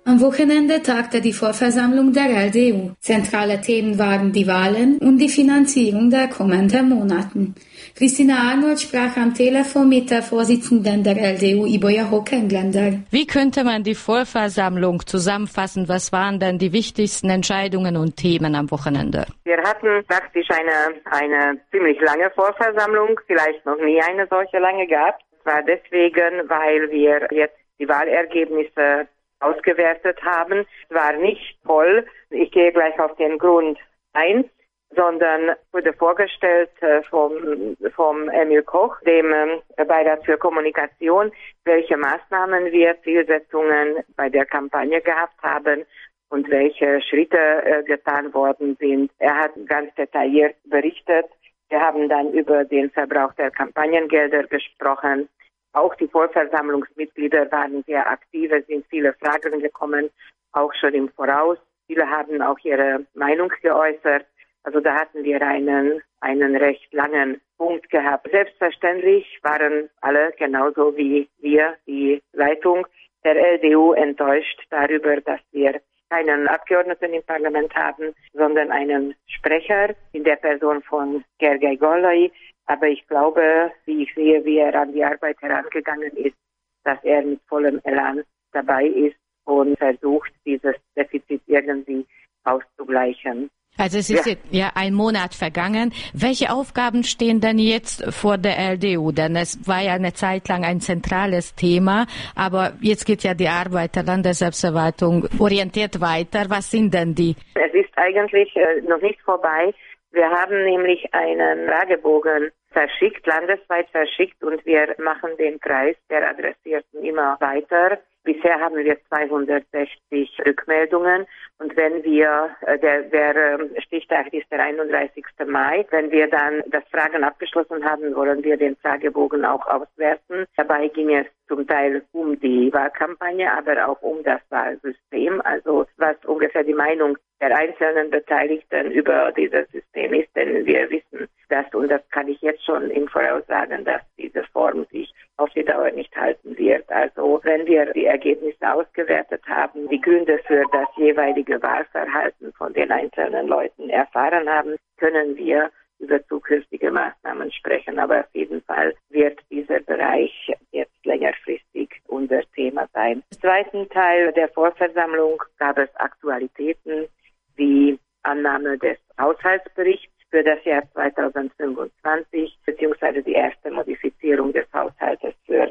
Am Wochenende tagte die Vollversammlung der LDU. Zentrale Themen waren die Wahlen und die Finanzierung der kommenden Monaten. Christina Arnold sprach am Telefon mit der Vorsitzenden der LDU, Iboja Hockengländer. Wie könnte man die Vollversammlung zusammenfassen? Was waren denn die wichtigsten Entscheidungen und Themen am Wochenende? Wir hatten praktisch eine ziemlich lange Vollversammlung, vielleicht noch nie eine solche lange gehabt. Das war deswegen, weil wir jetzt die Wahlergebnisse ausgewertet haben. Es war nicht voll. Ich gehe gleich auf den Grund ein, sondern wurde vorgestellt vom Emil Koch, dem Beirat für Kommunikation, welche Maßnahmen wir, Zielsetzungen bei der Kampagne gehabt haben und welche Schritte getan worden sind. Er hat ganz detailliert berichtet. Wir haben dann über den Verbrauch der Kampagnengelder gesprochen. Auch die Vollversammlungsmitglieder waren sehr aktiv. Es sind viele Fragen gekommen, auch schon im Voraus. Viele haben auch ihre Meinung geäußert. Also da hatten wir einen recht langen Punkt gehabt. Selbstverständlich waren alle, genauso wie wir, die Leitung der LDU, enttäuscht darüber, dass wir keinen Abgeordneten im Parlament haben, sondern einen Sprecher in der Person von Gergely Gollai. Aber ich glaube, wie ich sehe, wie er an die Arbeit herangegangen ist, dass er mit vollem Elan dabei ist und versucht, dieses Defizit irgendwie auszugleichen. Also es ist ja ein Monat vergangen. Welche Aufgaben stehen denn jetzt vor der LDU? Denn es war ja eine Zeit lang ein zentrales Thema, aber jetzt geht ja die Arbeit der Landesselbstverwaltung orientiert weiter. Was sind denn die? Es ist eigentlich noch nicht vorbei. Wir haben nämlich einen Fragebogen verschickt, landesweit verschickt, und wir machen den Kreis der Adressierten immer weiter. Bisher haben wir 260 Rückmeldungen, und wenn wir, der Stichtag ist der 31. Mai, wenn wir dann das Fragen abgeschlossen haben, wollen wir den Fragebogen auch auswerten. Dabei ging es zum Teil um die Wahlkampagne, aber auch um das Wahlsystem, also was ungefähr die Meinung der einzelnen Beteiligten über dieses System ist, denn wir wissen das, und das kann ich jetzt schon im Voraus sagen, dass diese Form sich auf die Dauer nicht halten wird. Also wenn wir die Ergebnisse ausgewertet haben, die Gründe für das jeweilige Wahlverhalten von den einzelnen Leuten erfahren haben, können wir über zukünftige Maßnahmen sprechen. Aber auf jeden Fall wird dieser Bereich jetzt längerfristig unser Thema sein. Im zweiten Teil der Vollversammlung gab es Aktualitäten wie Annahme des Haushaltsberichts für das Jahr 2025 bzw. die erste Modifizierung des Haushaltes für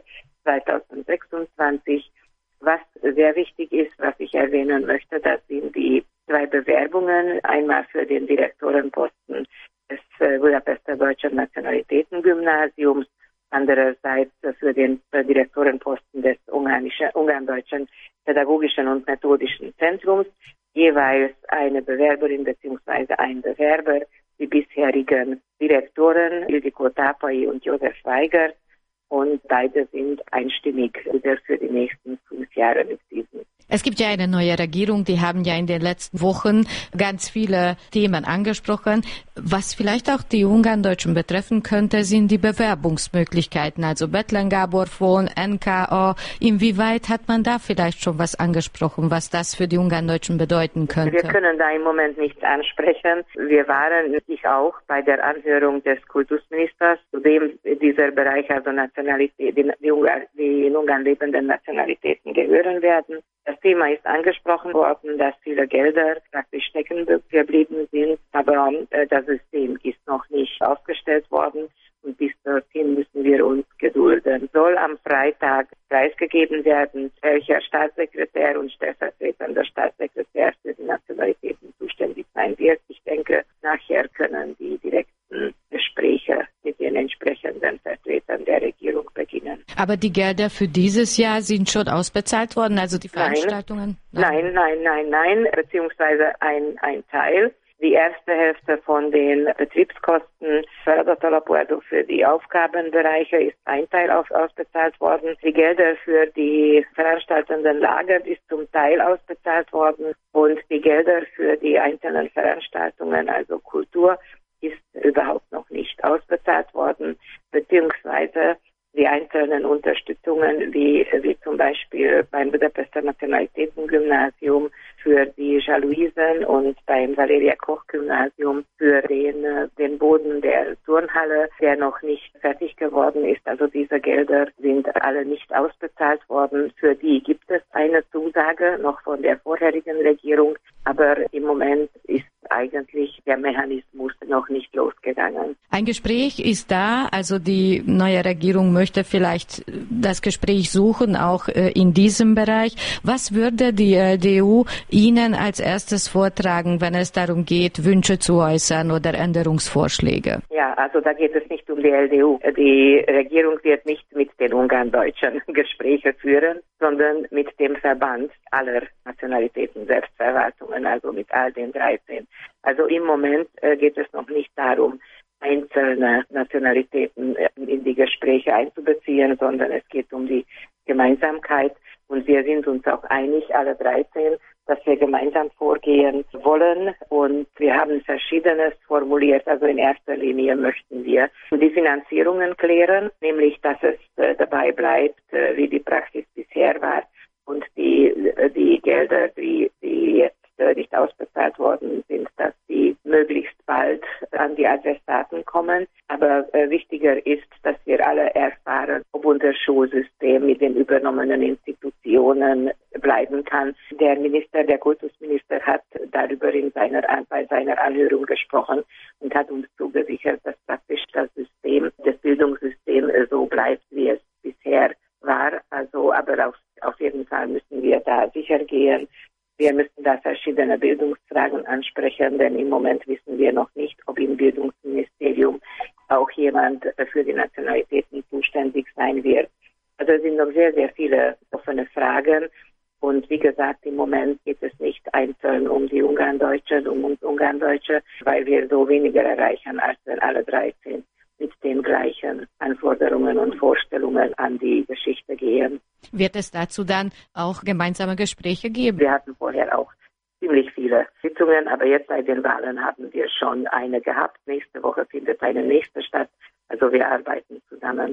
2026. Was sehr wichtig ist, was ich erwähnen möchte, das sind die 2 Bewerbungen. Einmal für den Direktorenposten des Budapester Deutschen Nationalitätengymnasiums, andererseits für den Direktorenposten des Ungarn-Deutschen Pädagogischen und Methodischen Zentrums. Jeweils eine Bewerberin bzw. ein Bewerber. Die bisherigen Direktoren Ildikó Tápai und Josef Weigert, und beide sind einstimmig wieder für die nächsten 5 Jahre mit diesem. Es gibt ja eine neue Regierung, die haben ja in den letzten Wochen ganz viele Themen angesprochen. Was vielleicht auch die Ungarn-Deutschen betreffen könnte, sind die Bewerbungsmöglichkeiten, also Bethlen Gábor von NKA. Inwieweit hat man da vielleicht schon was angesprochen, was das für die Ungarn-Deutschen bedeuten könnte? Wir können da im Moment nichts ansprechen. Wir waren, ich auch, bei der Anhörung des Kultusministers, zu dem dieser Bereich, also Nationalität, die in Ungarn lebenden Nationalitäten gehören werden. Das Thema ist angesprochen worden, dass viele Gelder praktisch stecken geblieben sind, aber das System ist noch nicht aufgestellt worden, und bis dorthin müssen wir uns gedulden. Soll am Freitag preisgegeben werden, welcher Staatssekretär und stellvertretender Staatssekretär für die Nationalitäten zuständig sein wird. Ich denke, nachher können die direkten Gespräche mit den entsprechenden Vertretern der Regierung beginnen. Aber die Gelder für dieses Jahr sind schon ausbezahlt worden, also die Veranstaltungen? Nein, beziehungsweise ein Teil. Die erste Hälfte von den Betriebskosten Feladatalapú, also für die Aufgabenbereiche, ist ein Teil ausbezahlt worden. Die Gelder für die veranstaltenden Lager ist zum Teil ausbezahlt worden, und die Gelder für die einzelnen Veranstaltungen, also Kultur, ist überhaupt noch nicht ausbezahlt worden, beziehungsweise die einzelnen Unterstützungen, wie zum Beispiel beim Budapester Nationalitätengymnasium für die Jaloisen und beim Valeria-Koch-Gymnasium für den Boden der Turnhalle, der noch nicht fertig geworden ist. Also diese Gelder sind alle nicht ausbezahlt worden. Für die gibt es eine Zusage noch von der vorherigen Regierung, aber im Moment ist eigentlich der Mechanismus noch nicht losgegangen. Ein Gespräch ist da, also die neue Regierung möchte vielleicht das Gespräch suchen, auch in diesem Bereich. Was würde die LDU Ihnen als erstes vortragen, wenn es darum geht, Wünsche zu äußern oder Änderungsvorschläge? Ja, also da geht es nicht um die LDU. Die Regierung wird nicht mit den Ungarndeutschen Gespräche führen, sondern mit dem Verband aller Nationalitäten, Selbstverwaltungen, also mit all den 13. Also im Moment geht es noch nicht darum, einzelne Nationalitäten in die Gespräche einzubeziehen, sondern es geht um die Gemeinsamkeit. Und wir sind uns auch einig, alle 13, dass wir gemeinsam vorgehen wollen. Und wir haben Verschiedenes formuliert. Also in erster Linie möchten wir die Finanzierungen klären, nämlich dass es dabei bleibt, wie die Praxis bisher war. Und die Gelder, die jetzt nicht ausbezahlt worden sind, dass die möglichst bald an die Adressaten kommen. Aber wichtiger ist, dass wir alle erfahren, ob unser Schulsystem mit den übernommenen Institutionen bleiben kann. Der Kultusminister hat darüber bei seiner Anhörung gesprochen und hat uns zugesichert, dass praktisch das Bildungssystem so bleibt, wie es bisher war. Also, aber auf jeden Fall müssen wir da sicher gehen. Wir müssen da verschiedene Bildungsfragen ansprechen, denn im Moment wissen wir noch nicht, ob im Bildungsministerium auch jemand für die Nationalitäten zuständig sein wird. Also es sind noch sehr, sehr viele offene Fragen. Und wie gesagt, im Moment geht es nicht einzeln um die Ungarndeutsche, um uns Ungarndeutsche, weil wir so weniger erreichen, als wenn alle 13 mit den gleichen Anforderungen und Vorstellungen an die Geschichte gehen. Wird es dazu dann auch gemeinsame Gespräche geben? Wir hatten vorher auch ziemlich viele Sitzungen, aber jetzt seit den Wahlen haben wir schon eine gehabt. Nächste Woche findet eine nächste statt. Also wir arbeiten zusammen.